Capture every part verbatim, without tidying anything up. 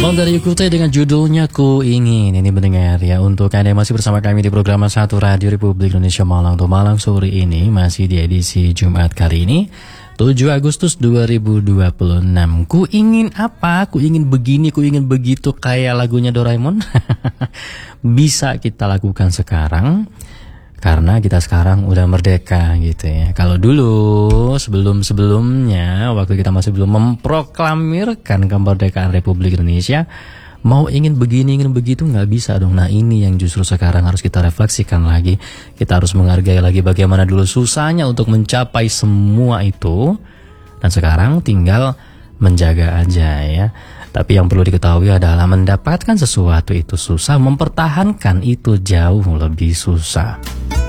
Song dari Yukute dengan judulnya Ku Ingin. Ini mendengar ya, untuk Anda yang masih bersama kami di program satu Radio Republik Indonesia Malang. Untuk Malang sore ini masih di edisi Jumat kali ini tujuh Agustus dua ribu dua puluh enam. Ku ingin apa? Ku ingin begini, ku ingin begitu, kayak lagunya Doraemon. Bisa kita lakukan sekarang karena kita sekarang udah merdeka gitu ya. Kalau dulu sebelum-sebelumnya waktu kita masih belum memproklamirkan kemerdekaan Republik Indonesia, mau ingin begini ingin begitu nggak bisa dong. Nah ini yang justru sekarang harus kita refleksikan lagi. Kita harus menghargai lagi bagaimana dulu susahnya untuk mencapai semua itu, dan sekarang tinggal menjaga aja ya. Tapi yang perlu diketahui adalah mendapatkan sesuatu itu susah, mempertahankan itu jauh lebih susah.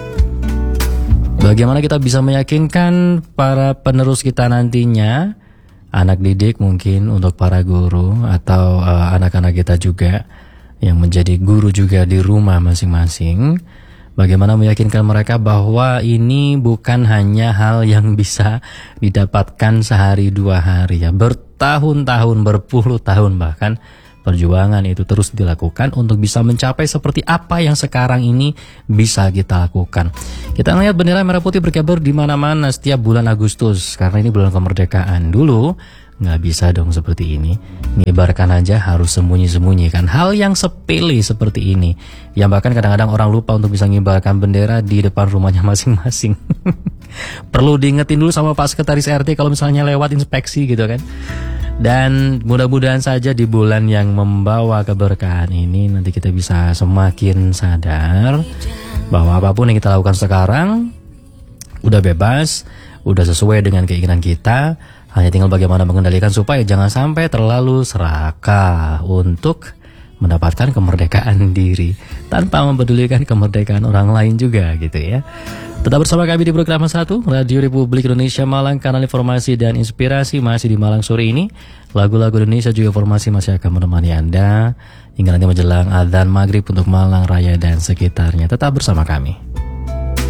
Bagaimana kita bisa meyakinkan para penerus kita nantinya, anak didik mungkin, untuk para guru atau uh, anak-anak kita juga yang menjadi guru juga di rumah masing-masing. Bagaimana meyakinkan mereka bahwa ini bukan hanya hal yang bisa didapatkan sehari dua hari ya, bertahun-tahun, berpuluh tahun bahkan perjuangan itu terus dilakukan untuk bisa mencapai seperti apa yang sekarang ini bisa kita lakukan. Kita lihat bendera merah putih berkibar di mana-mana setiap bulan Agustus karena ini bulan kemerdekaan. Dulu nggak bisa dong seperti ini. Ngibarkan aja harus sembunyi-sembunyi kan. Hal yang sepele seperti ini, yang bahkan kadang-kadang orang lupa untuk bisa ngibarkan bendera di depan rumahnya masing-masing. Perlu diingetin dulu sama Pak Sekretaris R T kalau misalnya lewat inspeksi gitu kan. Dan mudah-mudahan saja di bulan yang membawa keberkahan ini nanti kita bisa semakin sadar bahwa apapun yang kita lakukan sekarang udah bebas, udah sesuai dengan keinginan kita. Hanya tinggal bagaimana mengendalikan supaya jangan sampai terlalu serakah untuk mendapatkan kemerdekaan diri tanpa mempedulikan kemerdekaan orang lain juga gitu ya. Tetap bersama kami di program satu Radio Republik Indonesia Malang, kanal informasi dan inspirasi masih di Malang sore ini. Lagu-lagu Indonesia juga formasi masih akan menemani Anda hingga nanti menjelang adzan maghrib untuk Malang Raya dan sekitarnya. Tetap bersama kami.